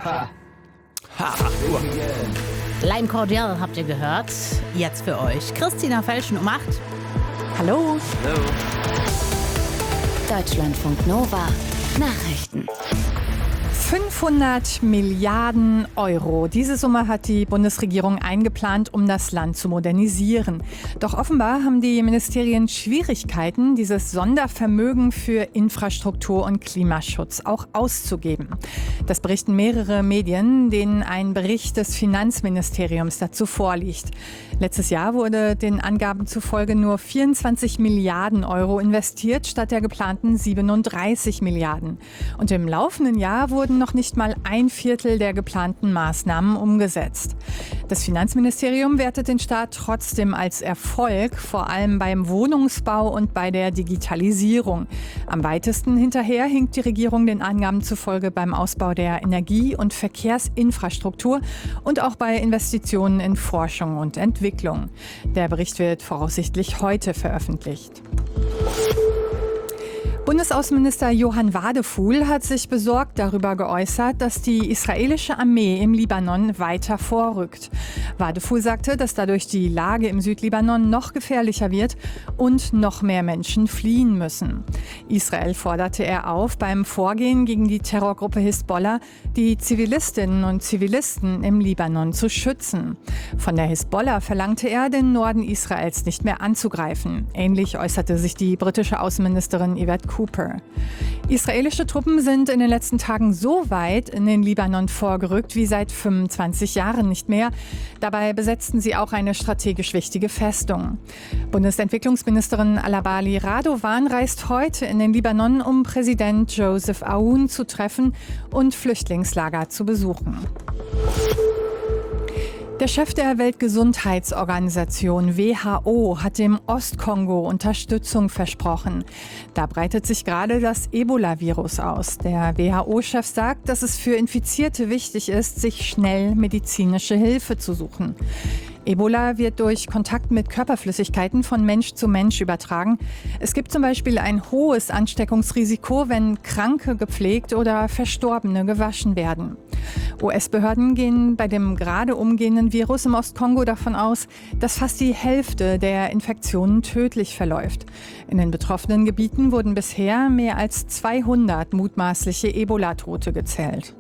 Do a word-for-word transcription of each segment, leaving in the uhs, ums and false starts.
Ha. Ha. Lime Cordial habt ihr gehört. Jetzt für euch Christina Felschen um acht. Hallo. Hallo. Deutschlandfunk Nova. Nachrichten. fünfhundert Milliarden Euro. Diese Summe hat die Bundesregierung eingeplant, um das Land zu modernisieren. Doch offenbar haben die Ministerien Schwierigkeiten, dieses Sondervermögen für Infrastruktur und Klimaschutz auch auszugeben. Das berichten mehrere Medien, denen ein Bericht des Finanzministeriums dazu vorliegt. Letztes Jahr wurde den Angaben zufolge nur vierundzwanzig Milliarden Euro investiert, statt der geplanten siebenunddreißig Milliarden. Und im laufenden Jahr wurden noch nicht mal ein Viertel der geplanten Maßnahmen umgesetzt. Das Finanzministerium wertet den Staat trotzdem als Erfolg, vor allem beim Wohnungsbau und bei der Digitalisierung. Am weitesten hinterher hinkt die Regierung den Angaben zufolge beim Ausbau der Energie- und Verkehrsinfrastruktur und auch bei Investitionen in Forschung und Entwicklung. Der Bericht wird voraussichtlich heute veröffentlicht. Bundesaußenminister Johann Wadephul hat sich besorgt darüber geäußert, dass die israelische Armee im Libanon weiter vorrückt. Wadephul sagte, dass dadurch die Lage im Südlibanon noch gefährlicher wird und noch mehr Menschen fliehen müssen. Israel forderte er auf, beim Vorgehen gegen die Terrorgruppe Hisbollah die Zivilistinnen und Zivilisten im Libanon zu schützen. Von der Hisbollah verlangte er, den Norden Israels nicht mehr anzugreifen. Ähnlich äußerte sich die britische Außenministerin Yvette Cooper. Israelische Truppen sind in den letzten Tagen so weit in den Libanon vorgerückt wie seit fünfundzwanzig Jahren nicht mehr. Dabei besetzten sie auch eine strategisch wichtige Festung. Bundesentwicklungsministerin Alabali Radovan reist heute in den Libanon, um Präsident Joseph Aoun zu treffen und Flüchtlingslager zu besuchen. Der Chef der Weltgesundheitsorganisation W H O hat dem Ostkongo Unterstützung versprochen. Da breitet sich gerade das Ebola-Virus aus. Der W H O-Chef sagt, dass es für Infizierte wichtig ist, sich schnell medizinische Hilfe zu suchen. Ebola wird durch Kontakt mit Körperflüssigkeiten von Mensch zu Mensch übertragen. Es gibt zum Beispiel ein hohes Ansteckungsrisiko, wenn Kranke gepflegt oder Verstorbene gewaschen werden. U S-Behörden gehen bei dem gerade umgehenden Virus im Ostkongo davon aus, dass fast die Hälfte der Infektionen tödlich verläuft. In den betroffenen Gebieten wurden bisher mehr als zweihundert mutmaßliche Ebola-Tote gezählt.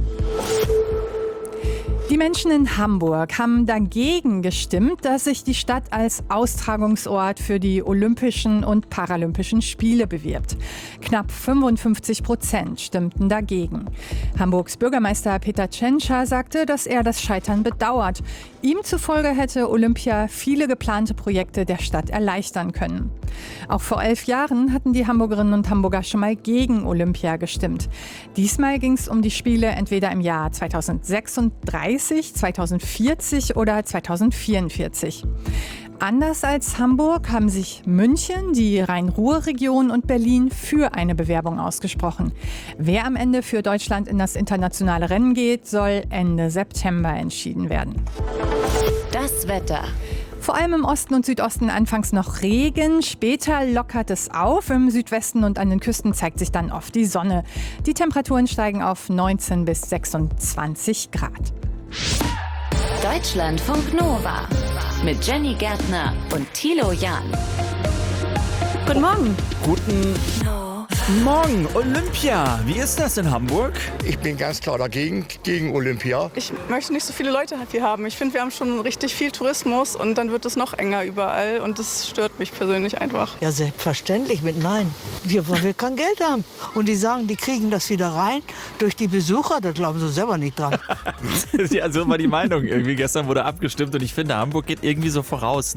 Die Menschen in Hamburg haben dagegen gestimmt, dass sich die Stadt als Austragungsort für die Olympischen und Paralympischen Spiele bewirbt. Knapp fünfundfünfzig Prozent stimmten dagegen. Hamburgs Bürgermeister Peter Tschentscher sagte, dass er das Scheitern bedauert. Ihm zufolge hätte Olympia viele geplante Projekte der Stadt erleichtern können. Auch vor elf Jahren hatten die Hamburgerinnen und Hamburger schon mal gegen Olympia gestimmt. Diesmal ging es um die Spiele entweder im Jahr zweitausendsechsunddreißig, zweitausendvierzig oder zweitausendvierundvierzig. Anders als Hamburg haben sich München, die Rhein-Ruhr-Region und Berlin für eine Bewerbung ausgesprochen. Wer am Ende für Deutschland in das internationale Rennen geht, soll Ende September entschieden werden. Das Wetter. Vor allem im Osten und Südosten anfangs noch Regen, später lockert es auf. Im Südwesten und an den Küsten zeigt sich dann oft die Sonne. Die Temperaturen steigen auf neunzehn bis sechsundzwanzig Grad. Deutschlandfunk Nova mit Jenny Gärtner und Thilo Jahn. Guten Morgen. Guten Morgen. Olympia. Wie ist das in Hamburg? Ich bin ganz klar dagegen, gegen Olympia. Ich möchte nicht so viele Leute hier haben. Ich finde, wir haben schon richtig viel Tourismus und dann wird es noch enger überall und das stört mich persönlich einfach. Ja, selbstverständlich mit Nein. Wir wollen kein Geld haben. Und die sagen, die kriegen das wieder rein durch die Besucher. Da glauben sie selber nicht dran. Ja, so war die Meinung. Irgendwie gestern wurde abgestimmt und ich finde, Hamburg geht irgendwie so voraus.